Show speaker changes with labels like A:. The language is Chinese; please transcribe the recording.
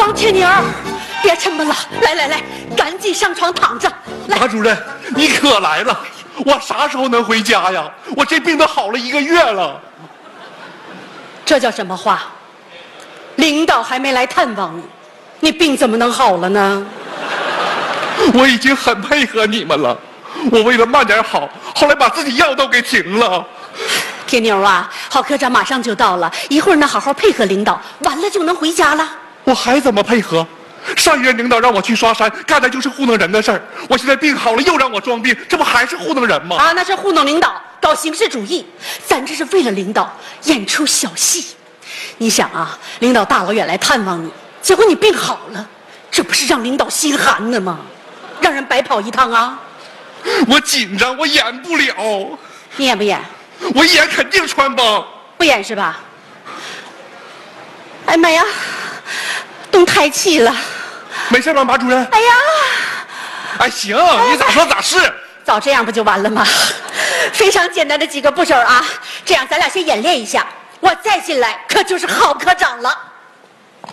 A: 王铁妮儿，别沉闷了，来，赶紧上床躺着。来，
B: 马主任，你可来了！我啥时候能回家呀？我这病都好了1个月了。
A: 这叫什么话？领导还没来探望你，你病怎么能好了呢？
B: 我已经很配合你们了，我为了慢点好，后来把自己药都给停了。
A: 铁妞啊，郝科长马上就到了，一会儿呢好好配合领导，完了就能回家了。
B: 我还怎么配合？上一任领导让我去刷山，干的就是糊弄人的事儿。我现在病好了，又让我装病，这不还是糊弄人吗？
A: 啊，那是糊弄领导，搞形式主义。咱这是为了领导演出小戏。你想啊，领导大老远来探望你，结果你病好了，这不是让领导心寒呢吗？让人白跑一趟啊！
B: 我紧张，我演不了。
A: 你演不演？
B: 我一演肯定穿帮。
A: 不演是吧？哎妈呀，动胎气了！
B: 没事吧，马主任？
A: 哎呀，
B: 哎，行，你咋说咋是。
A: 早这样不就完了吗？非常简单的几个步骤啊，这样咱俩先演练一下，我再进来可就是郝科长了。